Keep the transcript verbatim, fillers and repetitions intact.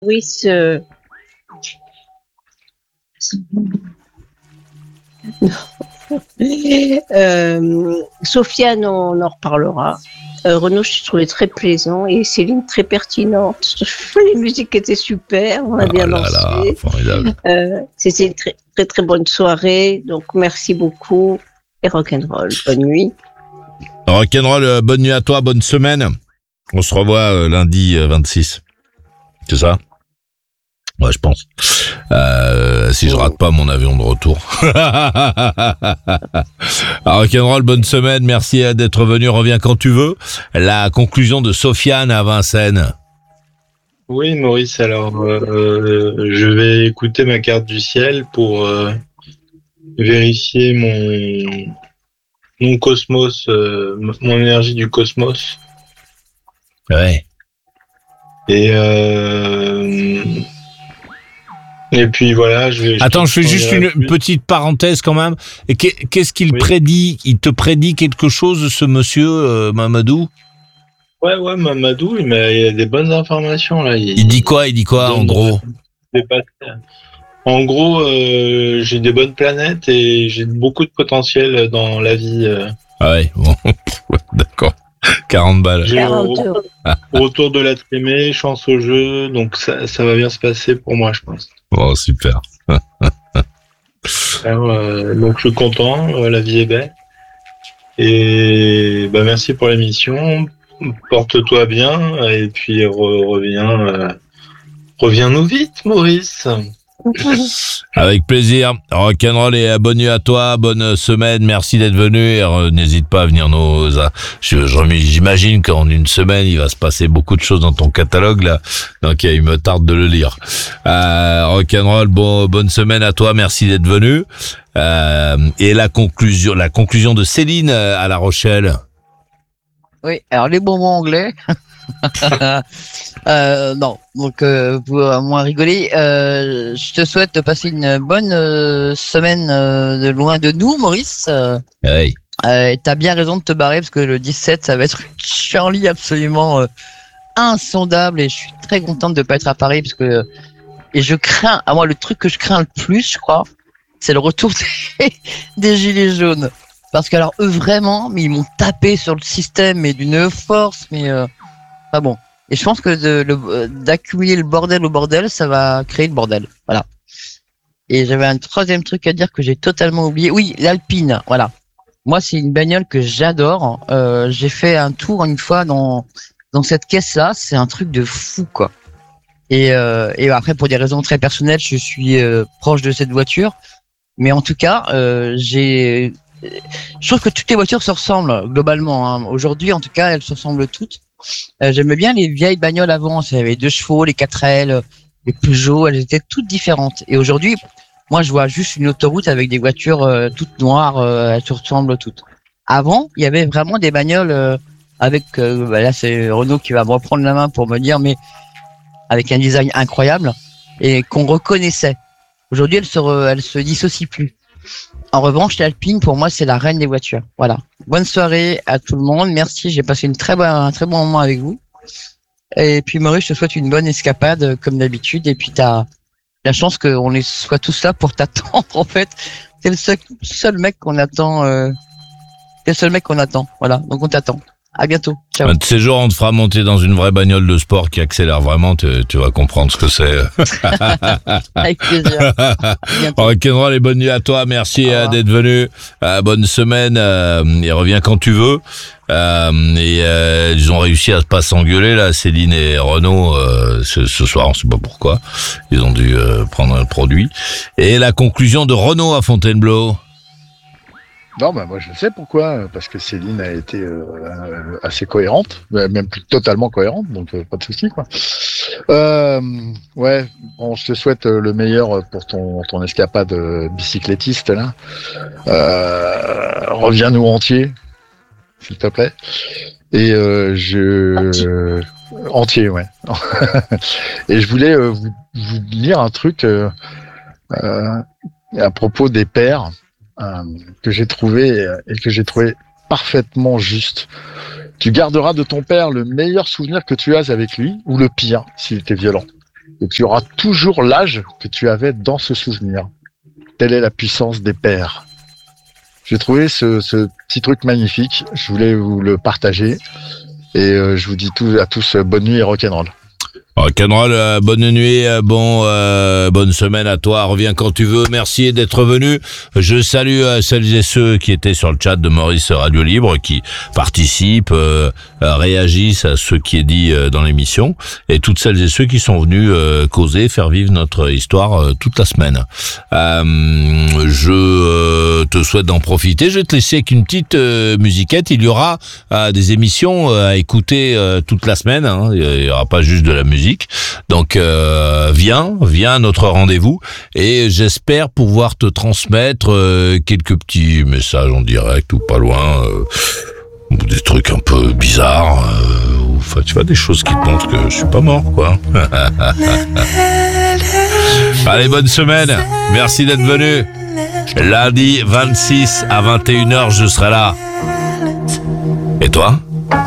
Maurice, euh... euh, Sofiane, on en reparlera. Euh, Renaud, je trouvais très plaisant et Céline très pertinente. Les musiques étaient super, on a oh bien là dansé. Là, formidable. Euh, c'était une très, très très bonne soirée, donc merci beaucoup et rock'n'roll. Bonne nuit. Rock'n'roll, bonne nuit à toi, bonne semaine. On se revoit euh, lundi euh, vingt-six. C'est ça? Ouais, je pense. Euh, si je rate pas mon avion de retour. Rock'n'roll, bonne semaine. Merci d'être venu. Reviens quand tu veux. La conclusion de Sofiane à Vincennes. Oui, Maurice. Alors, euh, je vais écouter ma carte du ciel pour euh, vérifier mon mon cosmos, euh, mon énergie du cosmos. Ouais. Et euh, Et puis voilà, je vais... Attends, je fais juste une plus. petite parenthèse quand même. Et qu'est-ce qu'il oui. prédit? Il te prédit quelque chose, ce monsieur euh, Mamadou? Ouais, ouais, Mamadou, il, m'a, il a des bonnes informations là. Il, il dit quoi? Il dit quoi il en gros? En gros, euh, j'ai des bonnes planètes et j'ai beaucoup de potentiel dans la vie. Euh. Ah ouais, bon, d'accord. quarante balles. J'ai au, retour de l'être aimé, chance au jeu, donc ça, ça va bien se passer pour moi, je pense. Bon, super. Alors, euh, donc je suis content, euh, la vie est belle. Et bah, merci pour l'émission. Porte-toi bien et puis re, reviens, euh, reviens-nous vite, Maurice. Avec plaisir. Rock'n'roll et bonne nuit à toi, bonne semaine, merci d'être venu et euh, n'hésite pas à venir nous... Je, je, j'imagine qu'en une semaine, il va se passer beaucoup de choses dans ton catalogue là, donc il me tarde de le lire. Euh, Rock'n'roll, bon, bonne semaine à toi, merci d'être venu. Euh, et la conclusion, la conclusion de Céline à La Rochelle. Oui, alors les bonbons anglais... euh, non, donc euh, pour moins rigoler, euh, je te souhaite de passer une bonne euh, semaine euh, de loin de nous, Maurice. Euh, hey. euh, t'as bien raison de te barrer parce que le dix-sept, ça va être une Charlie absolument euh, insondable et je suis très contente de pas être à Paris parce que et je crains, à moi le truc que je crains le plus, je crois, c'est le retour des, des gilets jaunes. Parce que alors eux vraiment, mais ils m'ont tapé sur le système, mais d'une force, mais euh, pas bon. Et je pense que de, le, d'accumuler le bordel au bordel, ça va créer le bordel. Voilà. Et j'avais un troisième truc à dire que j'ai totalement oublié. Oui, l'Alpine. Voilà. Moi, c'est une bagnole que j'adore. Euh, j'ai fait un tour une fois dans dans cette caisse-là. C'est un truc de fou, quoi. Et euh, et après, pour des raisons très personnelles, je suis euh, proche de cette voiture. Mais en tout cas, euh, j'ai je trouve que toutes les voitures se ressemblent globalement. Hein. Aujourd'hui, en tout cas, elles se ressemblent toutes. Euh, j'aimais bien les vieilles bagnoles avant. Il y avait deux chevaux, les quatre L, les Peugeot. Elles étaient toutes différentes. Et aujourd'hui, moi, je vois juste une autoroute avec des voitures euh, toutes noires. Euh, elles se ressemblent toutes. Avant, il y avait vraiment des bagnoles euh, avec. Euh, bah là, c'est Renaud qui va me reprendre la main pour me dire, mais avec un design incroyable et qu'on reconnaissait. Aujourd'hui, elles se, re, elles se dissocient plus. En revanche, l'Alpine, pour moi, c'est la reine des voitures. Voilà. Bonne soirée à tout le monde. Merci. J'ai passé une très bonne, un très bon moment avec vous. Et puis, Maurice, je te souhaite une bonne escapade, comme d'habitude. Et puis, t'as la chance qu'on soit tous là pour t'attendre, en fait. T'es le seul, seul mec qu'on attend, euh, t'es le seul mec qu'on attend. Voilà. Donc, on t'attend. À bientôt. Ciao. Un de ces jours, on te fera monter dans une vraie bagnole de sport qui accélère vraiment, tu, tu vas comprendre ce que c'est. Avec plaisir. Rock'n'roll et bonne nuit à toi, merci euh, d'être venu. Euh, bonne semaine euh, et reviens quand tu veux. Euh, et euh, ils ont réussi à pas s'engueuler là, Céline et Renaud euh, ce, ce soir, on sait pas pourquoi. Ils ont dû euh, prendre un produit. Et la conclusion de Renaud à Fontainebleau. Non, bah moi je sais pourquoi, parce que Céline a été euh, assez cohérente, même plus totalement cohérente, donc euh, pas de souci quoi. Euh, ouais, bon, je te souhaite le meilleur pour ton ton escapade bicyclettiste là. Euh, reviens-nous entier, s'il te plaît. Et euh, je entier, ouais. Et je voulais euh, vous, vous lire un truc euh, euh, à propos des pères. Euh, que j'ai trouvé et que j'ai trouvé parfaitement juste. Tu garderas de ton père le meilleur souvenir que tu as avec lui, ou le pire, s'il était violent. et tu auras toujours l'âge que tu avais dans ce souvenir. Telle est la puissance des pères. J'ai trouvé ce, ce petit truc magnifique. Je voulais vous le partager. Et euh, je vous dis tout, à tous euh, bonne nuit et rock'n'roll. Rock'n'roll, euh, bonne nuit, euh, bon, euh, bonne semaine à toi. Reviens quand tu veux. Merci d'être venu. Je salue euh, celles et ceux qui étaient sur le chat de Maurice Radio Libre, qui participent, euh, euh, réagissent à ce qui est dit euh, dans l'émission, et toutes celles et ceux qui sont venus euh, causer, faire vivre notre histoire euh, toute la semaine. Euh, je euh, te souhaite d'en profiter. Je vais te laisser avec une petite euh, musiquette. Il y aura euh, des émissions euh, à écouter euh, toute la semaine. Hein. Il y aura pas juste de la musique. Donc euh, viens, viens à notre rendez-vous, et j'espère pouvoir te transmettre euh, quelques petits messages en direct ou pas loin, euh, ou des trucs un peu bizarres, euh, ou enfin tu vois, des choses qui te montrent que je suis pas mort, quoi. Allez, bonne semaine, merci d'être venu. Lundi vingt-six à vingt et une heures, je serai là. Et toi ?